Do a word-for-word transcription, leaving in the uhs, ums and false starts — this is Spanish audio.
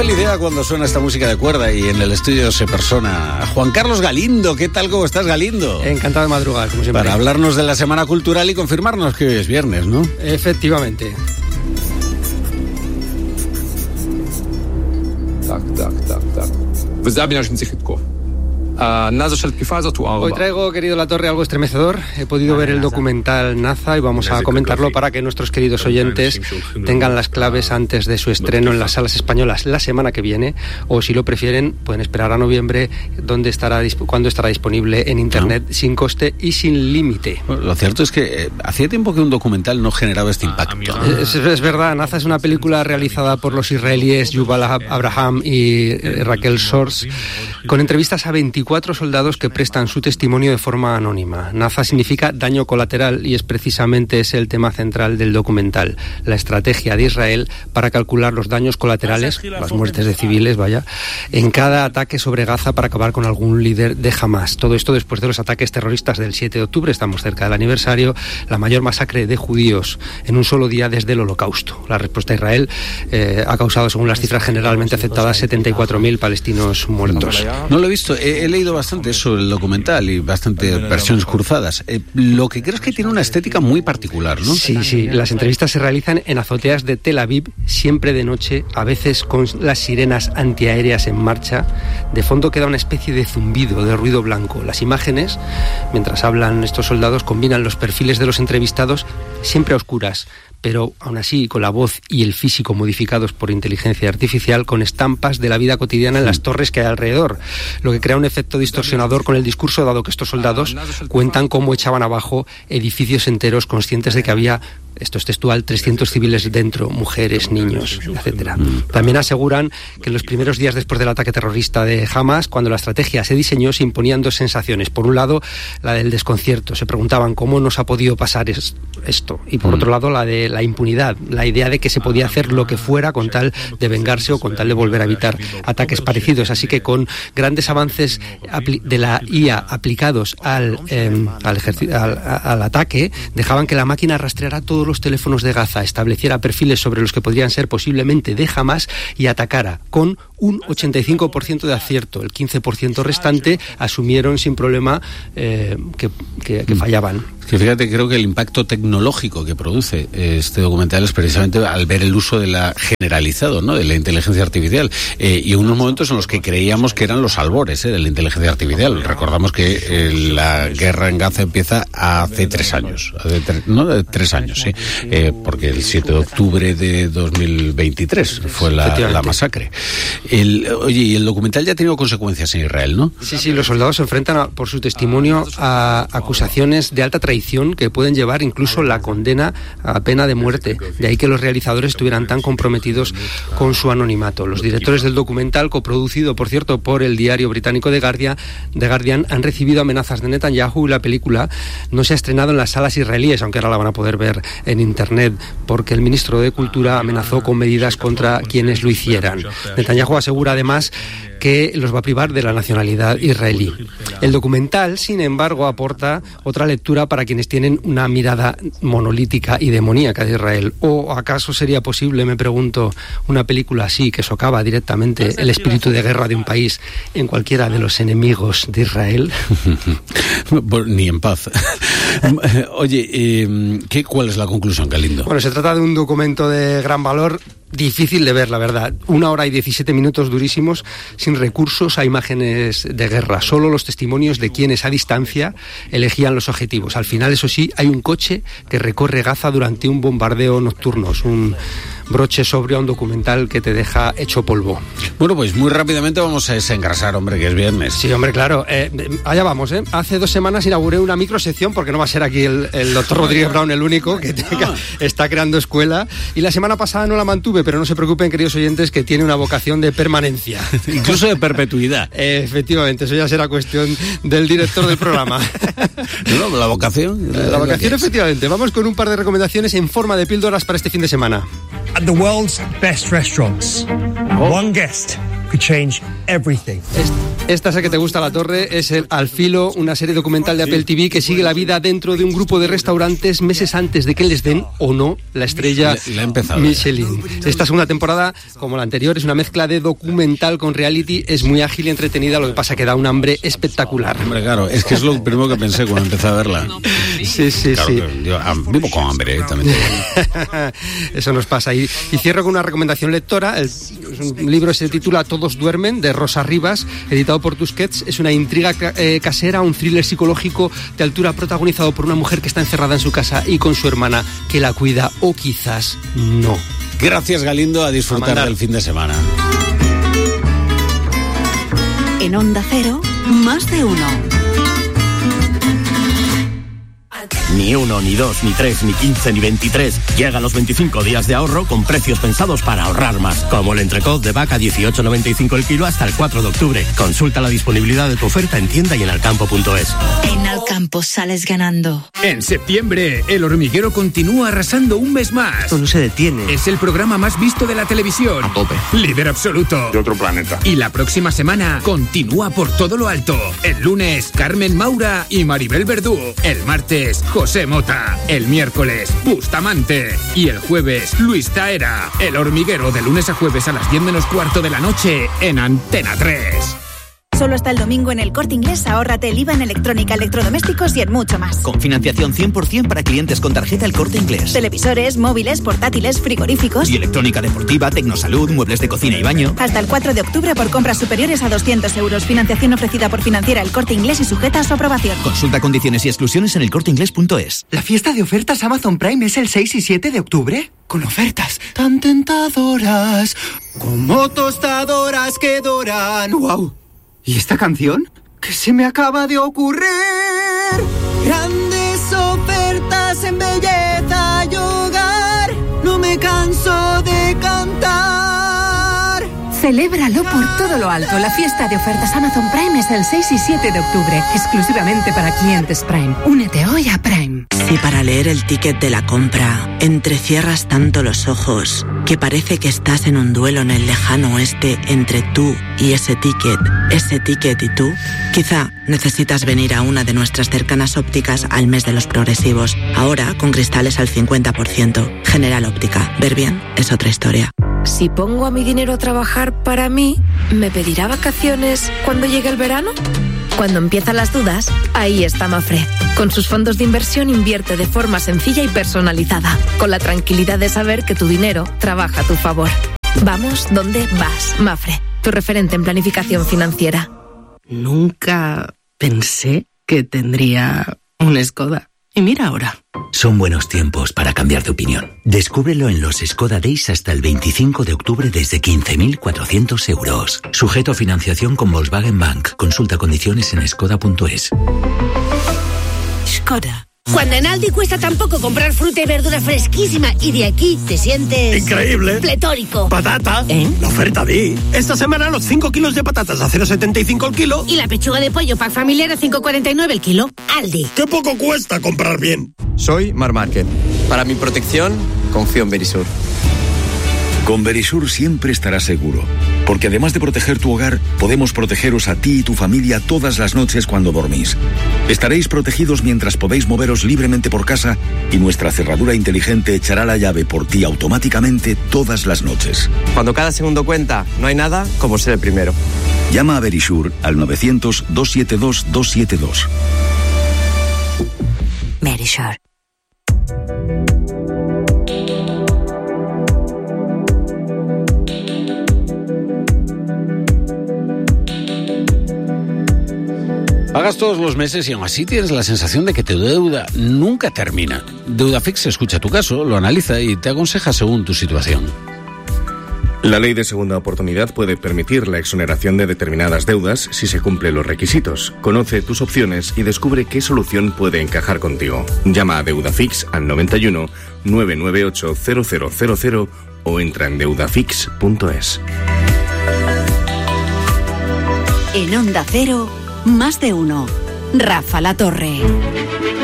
felicidad cuando suena esta música de cuerda y en el estudio se persona Juan Carlos Galindo. ¿Qué tal? ¿Cómo estás, Galindo? Encantado de madrugar, como siempre. Para hablarnos de la semana cultural y confirmarnos que hoy es viernes, ¿no? Efectivamente. Так, так, так, так. Ви забіжні хитко. Hoy traigo, querido Latorre, algo estremecedor. He podido ver el documental Naza y vamos a comentarlo para que nuestros queridos oyentes tengan las claves antes de su estreno en las salas españolas la semana que viene, o si lo prefieren pueden esperar a noviembre, donde estará, cuando estará disponible en internet no. sin coste y sin límite. Bueno, lo cierto es que eh, hacía tiempo que un documental no generaba este impacto. Es, es verdad, Naza es una película realizada por los israelíes Yuval Abraham y eh, Raquel Shores, con entrevistas a veinticuatro soldados que prestan su testimonio de forma anónima. Naza significa daño colateral y es precisamente ese el tema central del documental, la estrategia de Israel para calcular los daños colaterales, las muertes de civiles, vaya, en cada ataque sobre Gaza para acabar con algún líder de Hamas. Todo esto después de los ataques terroristas del siete de octubre, estamos cerca del aniversario, la mayor masacre de judíos en un solo día desde el Holocausto. La respuesta de Israel eh, ha causado, según las cifras generalmente aceptadas, setenta y cuatro mil palestinos muertos. No lo he visto, he, he leído bastante sobre el documental y bastante versiones cruzadas. Eh, lo que creo es que tiene una estética muy particular, ¿no? Sí, sí. Las entrevistas se realizan en azoteas de Tel Aviv, siempre de noche, a veces con las sirenas antiaéreas en marcha. De fondo queda una especie de zumbido, de ruido blanco. Las imágenes, mientras hablan estos soldados, combinan los perfiles de los entrevistados, siempre a oscuras, pero aún así con la voz y el físico modificados por inteligencia artificial, con estampas de la vida cotidiana en las torres que hay alrededor, lo que crea un efecto distorsionador con el discurso, dado que estos soldados cuentan cómo echaban abajo edificios enteros, conscientes de que había, esto es textual, trescientos civiles dentro, mujeres, niños, etcétera. También aseguran que en los primeros días después del ataque terrorista de Hamas, cuando la estrategia se diseñó, se imponían dos sensaciones. Por un lado, la del desconcierto. Se preguntaban cómo nos ha podido pasar es, esto. Y por otro lado, la de la impunidad. La idea de que se podía hacer lo que fuera con tal de vengarse o con tal de volver a evitar ataques parecidos. Así que con grandes avances de la I A aplicados al, eh, al, al, al ataque, dejaban que la máquina rastreara todo los teléfonos de Gaza, estableciera perfiles sobre los que podrían ser posiblemente de Hamas y atacara con un ochenta y cinco por ciento de acierto. El quince por ciento restante asumieron sin problema eh, que, que, que fallaban. Que fíjate, creo que el impacto tecnológico que produce este documental es precisamente al ver el uso de la generalizado, ¿no?, de la inteligencia artificial, eh, y unos momentos en los que creíamos que eran los albores eh, de la inteligencia artificial. Recordamos que eh, la guerra en Gaza empieza hace tres años, hace tre- no, de tres años, sí, eh, porque el siete de octubre de dos mil veintitrés fue la, la masacre. El, oye, y el documental ya ha tenido consecuencias en Israel, ¿no? Sí, sí, los soldados se enfrentan a, por su testimonio a acusaciones de alta traición que pueden llevar incluso la condena a pena de muerte. De ahí que los realizadores estuvieran tan comprometidos con su anonimato. Los directores del documental, coproducido, por cierto, por el diario británico The Guardian, The Guardian, han recibido amenazas de Netanyahu y la película no se ha estrenado en las salas israelíes, aunque ahora la van a poder ver en internet, porque el ministro de Cultura amenazó con medidas contra quienes lo hicieran. Netanyahu asegura además que los va a privar de la nacionalidad israelí. El documental, sin embargo, aporta otra lectura para quienes tienen una mirada monolítica y demoníaca de Israel. ¿O acaso sería posible, me pregunto, una película así que socava directamente el espíritu de guerra de un país en cualquiera de los enemigos de Israel? Ni en paz. Oye, eh, ¿qué, ¿cuál es la conclusión, Galindo? Bueno, se trata de un documento de gran valor, difícil de ver, la verdad. Una hora y diecisiete minutos durísimos, sin recursos a imágenes de guerra. Solo los testimonios de quienes a distancia elegían los objetivos. Al final, eso sí, hay un coche que recorre Gaza durante un bombardeo nocturno. Es un broche sobrio a un documental que te deja hecho polvo. Bueno, pues muy rápidamente vamos a desengrasar, hombre, que es viernes. Sí, hombre, claro. Eh, allá vamos, ¿eh? Hace dos semanas inauguré una microsección, porque no va a ser aquí el, el doctor Rodríguez Brown el único que tenga, está creando escuela. Y la semana pasada no la mantuve, pero no se preocupen, queridos oyentes, que tiene una vocación de permanencia. Incluso de perpetuidad. Eh, efectivamente, eso ya será cuestión del director del programa. No, no, la vocación. La, la vocación, efectivamente. Vamos con un par de recomendaciones en forma de píldoras para este fin de semana. At the world's best restaurants, oh. one guest could change everything. Esta sé que te gusta, La Torre, es el Al Filo, una serie documental de Apple T V que sigue la vida dentro de un grupo de restaurantes meses antes de que les den o no la estrella la, la he empezado, Michelin. Esta segunda temporada, como la anterior, es una mezcla de documental con reality, es muy ágil y entretenida, lo que pasa que da un hambre espectacular. Hombre, claro, es que es lo primero que pensé cuando empecé a verla. Sí, sí, claro, sí. Yo vivo con hambre, ¿eh? También. Eso nos pasa. Y, y cierro con una recomendación lectora. El, un libro se titula Todos duermen, de Rosa Rivas, editado por Tusquets. Es una intriga eh, casera, un thriller psicológico de altura protagonizado por una mujer que está encerrada en su casa y con su hermana que la cuida, o quizás no. Gracias, Galindo, a disfrutar del fin de semana. En Onda Cero, más de uno. Ni uno, ni dos, ni tres, ni quince, ni veintitrés. Llega los veinticinco días de ahorro con precios pensados para ahorrar más. Como el entrecot de vaca dieciocho noventa y cinco el kilo hasta el cuatro de octubre. Consulta la disponibilidad de tu oferta en tienda y en alcampo punto es. En Alcampo sales ganando. En septiembre, El Hormiguero continúa arrasando un mes más. Esto no se detiene. Es el programa más visto de la televisión. A tope. Líder absoluto. De otro planeta. Y la próxima semana continúa por todo lo alto. El lunes, Carmen Maura y Maribel Verdú. El martes, José Mota. El miércoles, Bustamante. Y el jueves, Luis Taera. El Hormiguero, de lunes a jueves a las diez menos cuarto de la noche en Antena tres. Solo hasta el domingo en El Corte Inglés ahórrate el I V A en electrónica, electrodomésticos y en mucho más. Con financiación cien por ciento para clientes con tarjeta El Corte Inglés. Televisores, móviles, portátiles, frigoríficos. Y electrónica deportiva, tecnosalud, muebles de cocina y baño. Hasta el cuatro de octubre por compras superiores a doscientos euros. Financiación ofrecida por Financiera El Corte Inglés y sujeta a su aprobación. Consulta condiciones y exclusiones en el corte inglés punto es. ¿La fiesta de ofertas Amazon Prime es el seis y siete de octubre? Con ofertas tan tentadoras como tostadoras que doran. ¡Wow! ¿Y esta canción? ¿Qué se me acaba de ocurrir? Grandes ofertas en belleza y hogar. No me canso de cantar. Celébralo por todo lo alto. La fiesta de ofertas Amazon Prime es el seis y siete de octubre, exclusivamente para clientes Prime. Únete hoy a Prime. Si para leer el ticket de la compra entrecierras tanto los ojos que parece que estás en un duelo en el lejano oeste entre tú y ese ticket, ese ticket y tú, quizá necesitas venir a una de nuestras cercanas ópticas al mes de los progresivos. Ahora con cristales al cincuenta por ciento. General Óptica. Ver bien es otra historia. Si pongo a mi dinero a trabajar para mí, ¿me pedirá vacaciones cuando llegue el verano? Cuando empiezan las dudas, ahí está Mafre. Con sus fondos de inversión invierte de forma sencilla y personalizada, con la tranquilidad de saber que tu dinero trabaja a tu favor. Vamos donde vas, Mafre, tu referente en planificación financiera. Nunca pensé que tendría un Skoda. Y mira ahora. Son buenos tiempos para cambiar de opinión. Descúbrelo en los Skoda Days hasta el veinticinco de octubre desde quince mil cuatrocientos euros. Sujeto a financiación con Volkswagen Bank. Consulta condiciones en skoda punto es. Skoda. Cuando en Aldi cuesta tan poco comprar fruta y verdura fresquísima y de aquí te sientes... ¡increíble! Pletórico. ¡Patata! ¿Eh? La oferta Di. Esta semana los cinco kilos de patatas a cero coma setenta y cinco el kilo. Y la pechuga de pollo pack familiar a cinco coma cuarenta y nueve el kilo. Aldi. ¡Qué poco cuesta comprar bien! Soy Mar Márquez. Para mi protección, confío en Verisur. Con Verisur siempre estarás seguro, porque además de proteger tu hogar, podemos protegeros a ti y tu familia todas las noches cuando dormís. Estaréis protegidos mientras podéis moveros libremente por casa y nuestra cerradura inteligente echará la llave por ti automáticamente todas las noches. Cuando cada segundo cuenta, no hay nada como ser el primero. Llama a Verisur al novecientos, doscientos setenta y dos, doscientos setenta y dos. Verisur. Pagas todos los meses y aún así tienes la sensación de que tu deuda nunca termina. Deudafix escucha tu caso, lo analiza y te aconseja según tu situación. La ley de segunda oportunidad puede permitir la exoneración de determinadas deudas si se cumplen los requisitos. Conoce tus opciones y descubre qué solución puede encajar contigo. Llama a Deudafix al noventa y uno, nueve nueve ocho, cero cero cero cero o entra en deudafix punto es. En Onda Cero, más de uno. Rafa La Torre.